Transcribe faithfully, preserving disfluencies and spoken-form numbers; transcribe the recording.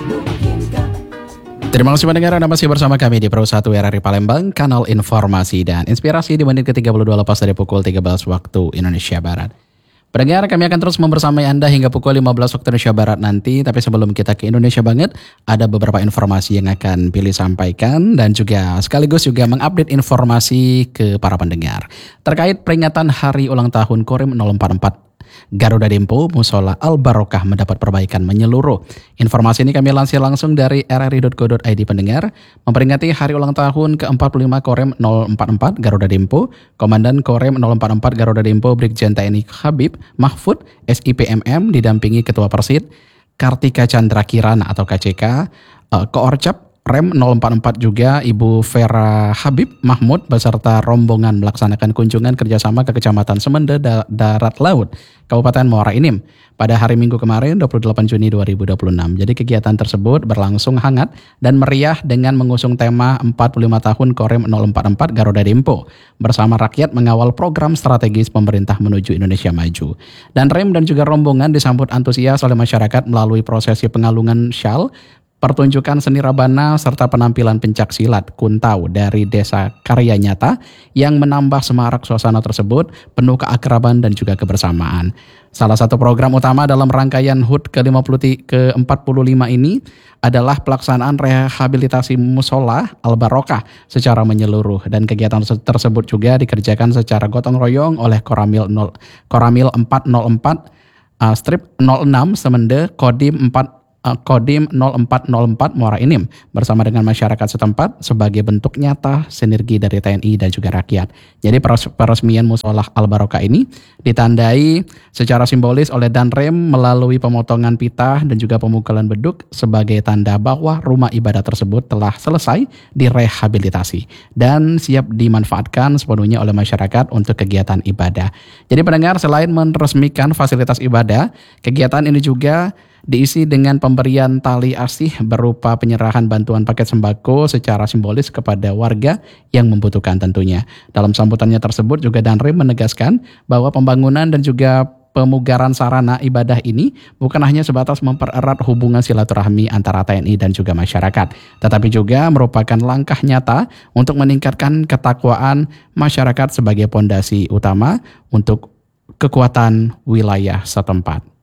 Terima kasih pendengar, Anda masih bersama kami di Pro satu R R I Palembang, kanal informasi dan inspirasi di menit ke tiga puluh dua lepas dari pukul tiga belas waktu Indonesia Barat. Pendengar, kami akan terus membersamai Anda hingga pukul lima belas waktu Indonesia Barat nanti. Tapi sebelum kita ke Indonesia banget, ada beberapa informasi yang akan Pilih sampaikan dan juga sekaligus juga mengupdate informasi ke para pendengar terkait peringatan hari ulang tahun Korim nol empat empat. Garuda Dempo Musola Al Barokah mendapat perbaikan menyeluruh. Informasi ini kami lansir langsung dari r r i dot co dot i d pendengar. Memperingati hari ulang tahun ke empat puluh lima Korem nol empat empat Garuda Dempo, Komandan Korem nol empat empat Garuda Dempo Brigjen T N I Habib Mahfud S I P M M didampingi Ketua Persid Kartika Chandra Kirana atau K C K, uh, Koorcap Rem nol empat empat juga Ibu Vera Habib Mahmud beserta rombongan melaksanakan kunjungan kerjasama ke Kecamatan Semende da- Darat Laut, Kabupaten Muara Enim pada hari Minggu kemarin dua puluh delapan Juni dua ribu dua puluh enam. Jadi kegiatan tersebut berlangsung hangat dan meriah dengan mengusung tema empat puluh lima tahun Korem nol empat empat Garuda Dempo bersama rakyat mengawal program strategis pemerintah menuju Indonesia Maju. Dan Rem dan juga rombongan disambut antusias oleh masyarakat melalui prosesi pengalungan syal, pertunjukan seni rabana serta penampilan pencak silat Kuntau dari Desa Karya Nyata yang menambah semarak suasana tersebut penuh keakraban dan juga kebersamaan. Salah satu program utama dalam rangkaian H U T ke lima puluh ke empat puluh lima ini adalah pelaksanaan rehabilitasi musola Al Barokah secara menyeluruh, dan kegiatan tersebut juga dikerjakan secara gotong royong oleh Koramil nol, Koramil empat nol empat uh, strip nol enam Semende Kodim empat Kodim nol empat nol empat Muara Enim bersama dengan masyarakat setempat sebagai bentuk nyata sinergi dari T N I dan juga rakyat. Jadi peresmian Musola Al Barokah ini ditandai secara simbolis oleh Danrem melalui pemotongan pita dan juga pemukulan beduk sebagai tanda bahwa rumah ibadah tersebut telah selesai direhabilitasi dan siap dimanfaatkan sepenuhnya oleh masyarakat untuk kegiatan ibadah. Jadi pendengar, selain meresmikan fasilitas ibadah, kegiatan ini juga diisi dengan pemberian tali asih berupa penyerahan bantuan paket sembako secara simbolis kepada warga yang membutuhkan tentunya. Dalam sambutannya tersebut juga Danrem menegaskan bahwa pembangunan dan juga pemugaran sarana ibadah ini bukan hanya sebatas mempererat hubungan silaturahmi antara T N I dan juga masyarakat, tetapi juga merupakan langkah nyata untuk meningkatkan ketakwaan masyarakat sebagai pondasi utama untuk kekuatan wilayah setempat.